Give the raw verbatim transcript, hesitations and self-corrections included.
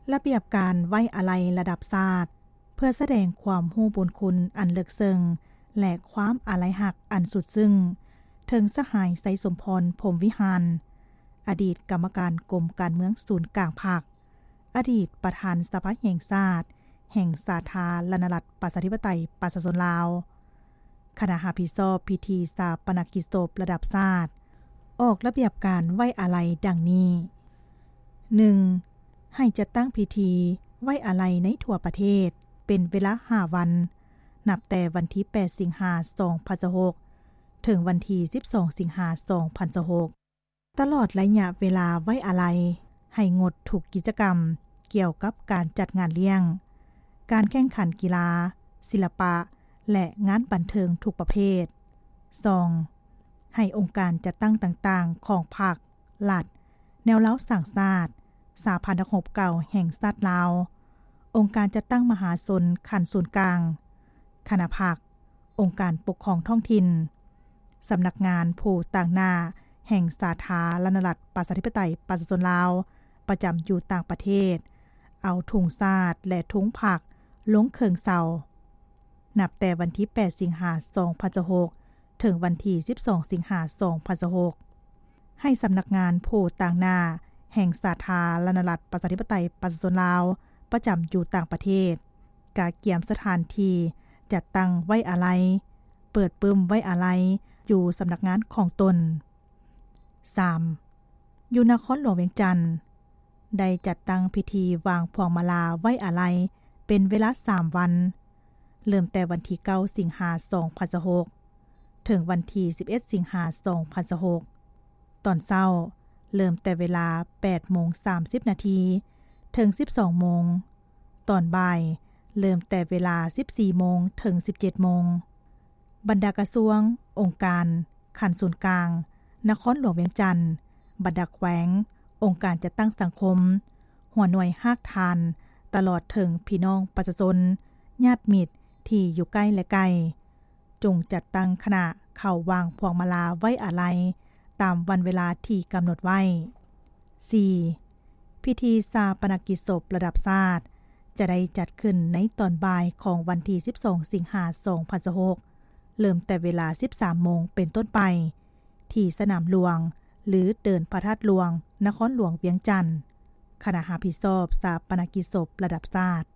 ระเบียบการไว้อาลัยระดับชาติเพื่อแสดงความรู้บุญคุณอันลึกซึ้งและความอาลัยหักอันสุดซึ้งถึงสหายไสสมพรพรหมวิหารอดีตกรรมการกรมการเมืองศูนย์กลางพรรคอดีตประธานสภาแห่งชาติแห่งสาธารณรัฐประชาธิปไตยประชาชนลาวคณะรับผิดชอบพิธีชาปนกิจศพระดับชาติออกระเบียบการไว้อาลัยดังนี้ หนึ่ง. ให้จัดตั้งพิธีไว้อาลัยในทั่วประเทศเป็นเวลาห้าวันนับแต่วันที่แปดสิงหาคมสองพันยี่สิบหกถึงวันที่สิบสองสิงหาคมสองพันยี่สิบหกตลอดระยะเวลาไว้อาลัยให้งดทุกกิจกรรมเกี่ยวกับการจัดงานเลี้ยงการแข่งขันกีฬาศิลปะและงานบันเทิงทุกประเภท สอง. ให้องค์การจัดตั้งต่างๆของพรรครัฐแนวเล้าสร้างชาติสหพันธรัฐเก่าแห่งชาติลาวองค์การจัดตั้งมหาชนขั้นศูนย์กลางคณะพรรคองค์การปกครองท้องถิ่นสำนักงานผู้ต่างหน้าแห่งสาธารณรัฐประชาธิปไตยประชาชนลาวประจำอยู่ต่างประเทศเอาถุงชาติและถุงผักลงเคิงเสานับแต่วันที่แปดสิงหาคมสองพันยี่สิบหกถึงวันที่สิบสองสิงหาคมสองพันยี่สิบหกให้สำนักงานผู้ต่างหน้าแห่งสาธารณรัฐประชาธิปไตยประชาชนลาวประจำอยู่ต่างประเทศกาเกี่ยมสถานที่จัดตั้งไว้อาลัยเปิดปึ้มไว้อาลัยอยู่สำนักงานของตน สาม. อยู่นครหลวงเวียงจันทน์ได้จัดตั้งพิธีวางพวงมาลาไว้อาลัยเป็นเวลาสามวันเริ่มแต่วันที่เก้าสิงหาคมสองพันยี่สิบหกถึงวันที่สิบเอ็ดสิงหาคมสองพันยี่สิบหกตอนเช้าเริ่มแต่เวลา แปดโมงสามสิบนาทีถึง สิบสองโมงตอนบ่ายเริ่มแต่เวลา สิบสี่โมงถึง สิบเจ็ดโมงบรรดากระทรวงองค์การขั้นศูนย์กลางนครหลวงเวียงจันทน์บรรดาแขวงองค์การจัดตั้งสังคมหัวหน่วยภาคทานตลอดถึงพี่น้องประชาชนญาติมิตรที่อยู่ใกล้และไกลจงจัดตั้งคณะเข้าวางพวงมาลาไว้อาลัยตามวันเวลาที่กำหนดไว้ สี่. พิธีชาปนกิจศพระดับชาติจะได้จัดขึ้นในตอนบ่ายของวันที่สิบสองสิงหาคมสองพันยี่สิบหกเริ่มแต่เวลา สิบสามโมงเป็นต้นไปที่สนามหลวงหรือเดินพระธาตุหลวงนครหลวงเวียงจันทน์คณะรับผิดชอบชาปนกิจศพระดับชาติ